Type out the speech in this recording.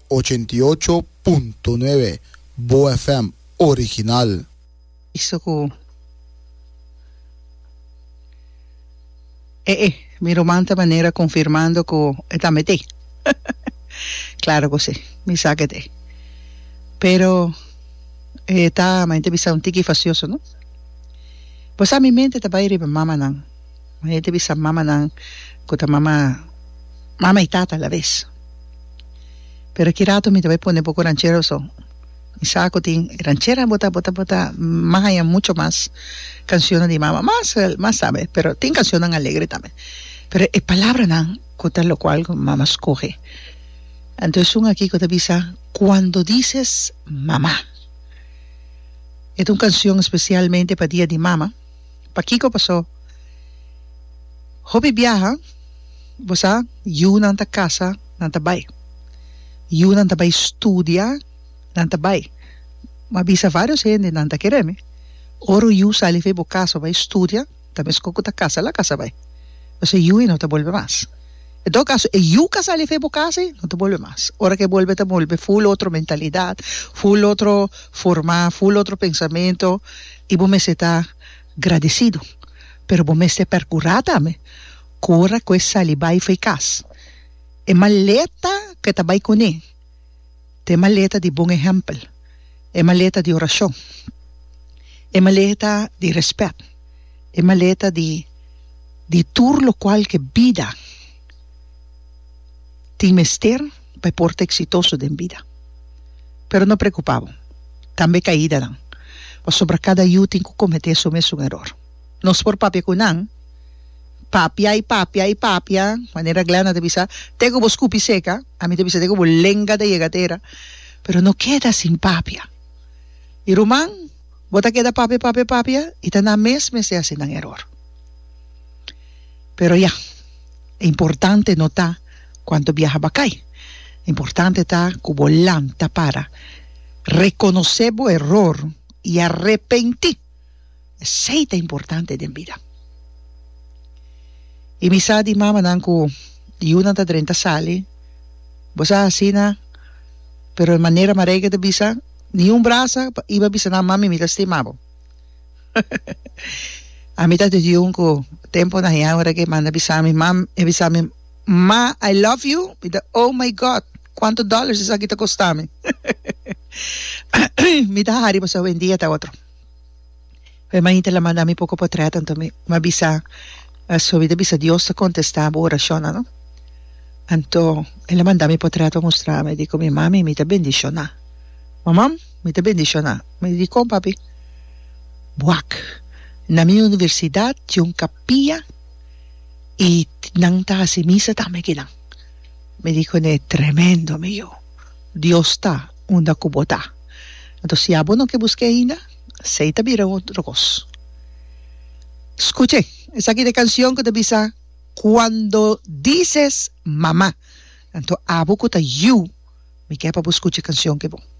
88.9 Bo FM original. Iso ko. Mi romanta manera confirmando ko etamete. Claro que sí, mi sáquete. Pero está mente bisa un tiki facioso, ¿no? Pues a mi mente te va a ir mama nan. Mente bisa mama nan kota mama y tata a la vez. Pero aquí rato me te voy a poner poco ranchero so. Mi saco tin ranchera bota más hay mucho más canciones de mama, más sabe, pero tiene canciones alegres también. Pero es palabra nan kota lo cual mamá escoge. Entonces un aquí que te avisa cuando dices mamá. Es una canción especialmente para día de mamá. Para Kiko pasó. Hobby viaja, vos sabes, yo nanta casa, nanta bay. Yo nanta bay estudia, nanta bay. Me avisa varios gente nanta quereme. Oro yo sale febo casa, va estudia, también escoco ta casa, la casa bay. O sea, yo y no te vuelve más. En todo caso, el sale febo casa, no te vuelve más. Ahora que vuelve, te vuelve full otra mentalidad, full otro forma, full otro pensamiento, y vos me está agradecido. Pero vos me está percurátame, corra que sale vai fei casa. É maleta que te vai con él. É maleta de bom ejemplo. É maleta de oração. É maleta de respeto. É maleta de tur lo cual que vida mester para porte exitoso de vida. Pero no preocupado. También caída dan. Pues sobre cada yo tengo que cometer eso es un error. No es por papia kunan. Papia, manera glana de visa. Tengo vos cupi seca. A mí te visa tengo lenga de llegadera. Pero no queda sin papia. Y Román, bota queda papia. Y tan a mes se hacen un error. Pero ya. Es importante notar cuando viaja acá. Importante está como lanta para reconocer el error y arrepentir. Es importante en vida. Y mi sa di mama nanku y una de 30 sale, vos así na, pero de manera marega de visa, ni un brazo iba a visa na mami me lastimaba. A mitad de un tiempo na ahora que manda visa mi mam, visa mi Ma, I love you. Oh my God, ¿cuántos dólares es aquí te costame? Mi da hari basta vendía ta otro. Imagínate la manda mi poco para tanto me avisa, so vida avisa Dios te contestaba oración, ¿no? Anto, él manda mi portrait mostrarme, me dico mi mami mi te bendiciona. Mamá, mi te bendiciona. Me dico papi, buac, na mi universidad c'è un capilla y nanta hace misa también quedan. Me dijo, tremendo, mío. Dios está, una cubota. Entonces, si abono que busqué ina, se te vira otro cosa. Escuche, es aquí de canción que te avisa, cuando dices mamá. Entonces, abo que te you, me queda para escuchar canción que vos.